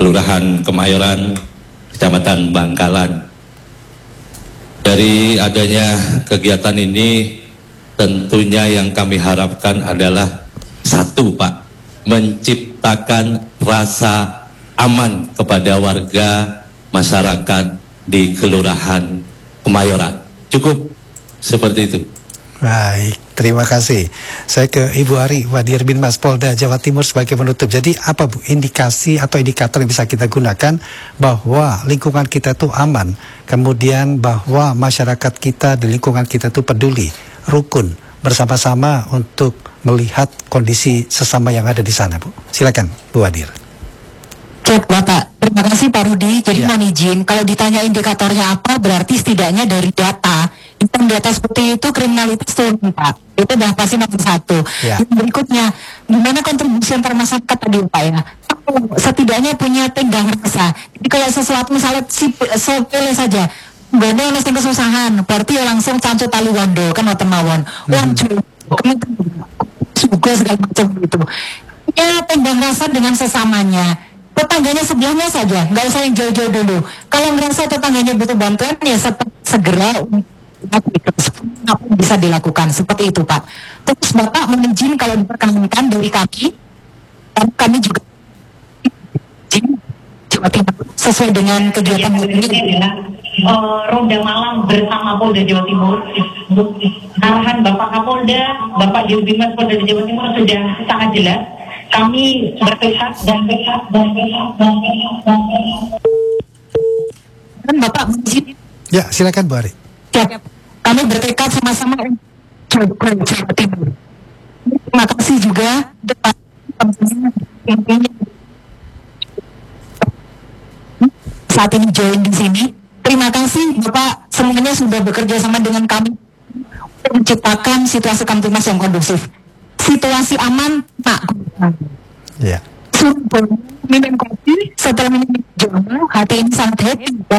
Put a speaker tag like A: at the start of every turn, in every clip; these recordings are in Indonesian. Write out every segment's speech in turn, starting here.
A: Kelurahan Kemayoran, Kecamatan Bangkalan. Dari adanya kegiatan ini tentunya yang kami harapkan adalah satu, Pak, menciptakan rasa aman kepada warga masyarakat di Kelurahan Kemayoran. Cukup seperti itu.
B: Baik, terima kasih. Saya ke Ibu Ari, Wadir Binmas Polda Jawa Timur sebagai penutup. Jadi apa Bu indikasi atau indikator yang bisa kita gunakan bahwa lingkungan kita itu aman, kemudian bahwa masyarakat kita di lingkungan kita itu peduli, rukun, bersama-sama untuk melihat kondisi sesama yang ada di sana, Bu. Silakan, Bu Wadir.
C: Cek Bapak, terima kasih Pak Rudi. Jadi mohon izin, kalau ditanya indikatornya apa, berarti setidaknya dari data. Hitam data seperti itu kriminalitas turun, Pak. Itu udah pasti nomor satu. Yang berikutnya, gimana kontribusi antar masyarakat tadi, Pak ya? Setidaknya punya tenggang rasa. Jadi kalau sesuatu misalnya sepele saja, ganda yang kesusahan, berarti ya langsung cancu tali wando, kan wonten mawon. Juga segala macam gitu. Ya tenggang rasa dengan sesamanya. Tetangganya sebelahnya saja, nggak usah yang jauh-jauh dulu. Kalau ngerasa tetangganya butuh bantuan, ya segera bisa dilakukan seperti itu, Pak. Terus Bapak menizin kalau diperkenankan dari kami juga Jawa Timur sesuai dengan kegiatan ini adalah ronda malam bersama Polda Jawa Timur. Arahan Bapak Kapolda, Bapak Dirbimas Polda Jawa Timur sudah sangat jelas. Kami bertekad dan Bapak menizin.
B: Ya, silakan Bu Ari.
C: Ya, kami bertekad sama-sama Jawa Timur. Terima kasih juga saat ini join di sini. Terima kasih Bapak semuanya sudah bekerja sama dengan kami untuk menciptakan situasi Kamtimas yang kondusif. Situasi aman, Pak.
B: Ya.
C: Minum kopi, setelah minum jono, hati ini sangat happy dan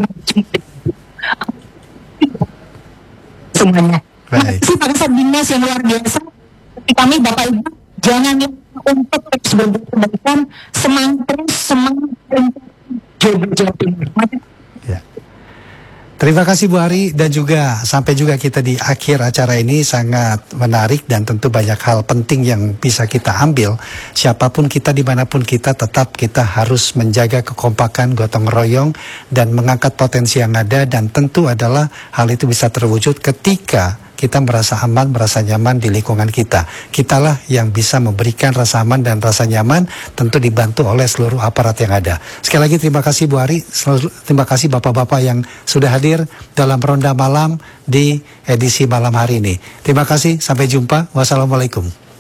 C: semuanya. Terima kasih dinas yang luar biasa. Kami Bapak Ibu jangan untuk terus berbuat kebaikan, semangat untuk Jawa Timur.
B: Ya. Terima kasih Bu Ari, dan juga sampai juga kita di akhir acara ini sangat menarik dan tentu banyak hal penting yang bisa kita ambil. Siapapun kita, dimanapun kita, tetap kita harus menjaga kekompakan, gotong royong, dan mengangkat potensi yang ada, dan tentu adalah hal itu bisa terwujud ketika kita merasa aman, merasa nyaman di lingkungan kita. Kitalah yang bisa memberikan rasa aman dan rasa nyaman, tentu dibantu oleh seluruh aparat yang ada. Sekali lagi terima kasih Bu Ari, terima kasih Bapak-Bapak yang sudah hadir dalam Ronda Malam di edisi malam hari ini. Terima kasih, sampai jumpa. Wassalamualaikum.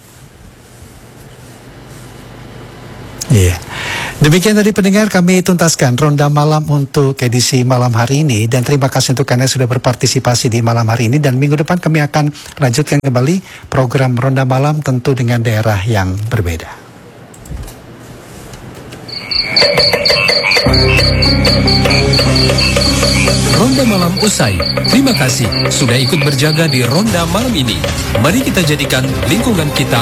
B: Iya. Demikian tadi pendengar, kami tuntaskan Ronda Malam untuk edisi malam hari ini, dan terima kasih untuk Anda sudah berpartisipasi di malam hari ini, dan minggu depan kami akan lanjutkan kembali program Ronda Malam tentu dengan daerah yang berbeda.
D: Ronda Malam usai. Terima kasih sudah ikut berjaga di Ronda Malam ini. Mari kita jadikan lingkungan kita